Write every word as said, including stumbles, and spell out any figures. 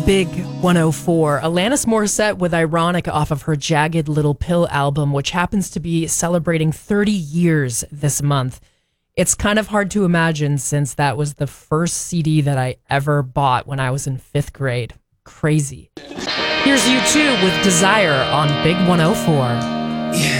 Big one oh four. Alanis Morissette with Ironic off of her Jagged Little Pill album, which happens to be celebrating thirty years this month. It's kind of hard to imagine since that was the first C D that I ever bought when I was in fifth grade. Crazy. Here's U two with Desire on Big one oh four. Yeah.